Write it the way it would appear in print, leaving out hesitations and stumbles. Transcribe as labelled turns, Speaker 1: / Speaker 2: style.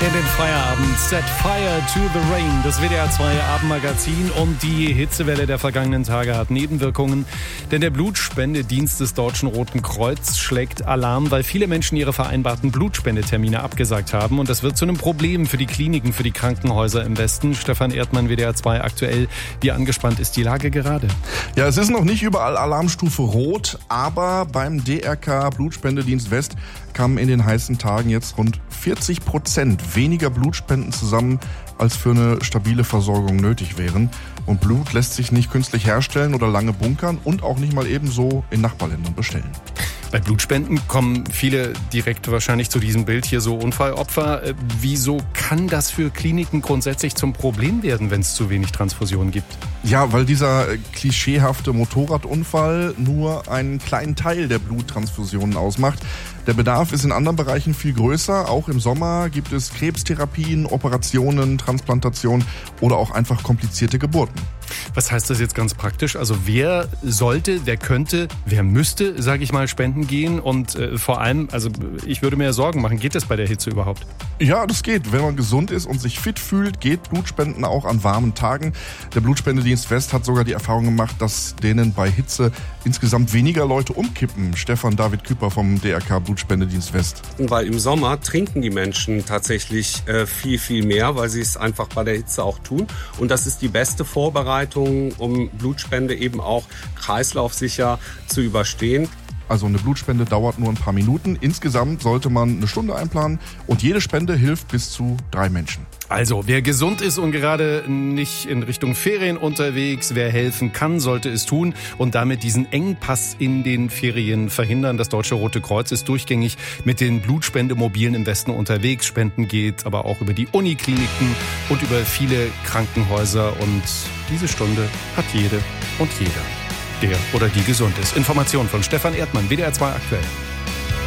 Speaker 1: in den Feierabend. Set Fire to the Rain, das WDR 2 Abendmagazin. Und die Hitzewelle der vergangenen Tage hat Nebenwirkungen. Denn der Blutspendedienst des Deutschen Roten Kreuz schlägt Alarm, weil viele Menschen ihre vereinbarten Blutspendetermine abgesagt haben. Und das wird zu einem Problem für die Kliniken, für die Krankenhäuser im Westen. Stefan Erdmann, WDR 2 aktuell. Wie angespannt ist die Lage gerade?
Speaker 2: Ja, es ist noch nicht überall Alarmstufe Rot, aber beim DRK Blutspendedienst West kamen in den heißen Tagen jetzt rund 40% weniger Blutspenden zusammen, als für eine stabile Versorgung nötig wären. Und Blut lässt sich nicht künstlich herstellen oder lange bunkern und auch nicht mal ebenso in Nachbarländern bestellen.
Speaker 1: Bei Blutspenden kommen viele direkt wahrscheinlich zu diesem Bild hier, so Unfallopfer. Wieso kann das für Kliniken grundsätzlich zum Problem werden, wenn es zu wenig Transfusionen gibt?
Speaker 2: Ja, weil dieser klischeehafte Motorradunfall nur einen kleinen Teil der Bluttransfusionen ausmacht. Der Bedarf ist in anderen Bereichen viel größer. Auch im Sommer gibt es Krebstherapien, Operationen, Transplantationen oder auch einfach komplizierte Geburten.
Speaker 1: Was heißt das jetzt ganz praktisch? Also wer sollte, wer könnte, wer müsste, sage ich mal, spenden gehen? Und vor allem, also ich würde mir Sorgen machen, geht das bei der Hitze überhaupt?
Speaker 2: Ja, das geht. Wenn man gesund ist und sich fit fühlt, geht Blutspenden auch an warmen Tagen. Der Blutspendedienst West hat sogar die Erfahrung gemacht, dass denen bei Hitze insgesamt weniger Leute umkippen. Stefan David Küper vom DRK Blutspendedienst West.
Speaker 3: Weil im Sommer trinken die Menschen tatsächlich viel mehr, weil sie es einfach bei der Hitze auch tun. Und das ist die beste Vorbereitung, um Blutspende eben auch kreislaufsicher zu überstehen.
Speaker 2: Also eine Blutspende dauert nur ein paar Minuten. Insgesamt sollte man eine Stunde einplanen und jede Spende hilft bis zu 3 Menschen.
Speaker 1: Also, wer gesund ist und gerade nicht in Richtung Ferien unterwegs, wer helfen kann, sollte es tun und damit diesen Engpass in den Ferien verhindern. Das Deutsche Rote Kreuz ist durchgängig mit den Blutspendemobilen im Westen unterwegs. Spenden geht aber auch über die Unikliniken und über viele Krankenhäuser. Und diese Stunde hat jede und jeder, der oder die gesund ist. Information von Stefan Erdmann, WDR 2 aktuell.